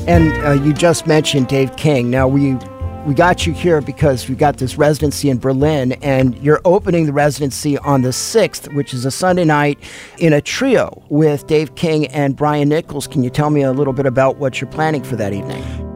And you just mentioned Dave King. Now, we got you here because we got this residency in Berlin, and you're opening the residency on the 6th, which is a Sunday night, in a trio with Dave King and Brian Nichols. Can you tell me a little bit about what you're planning for that evening?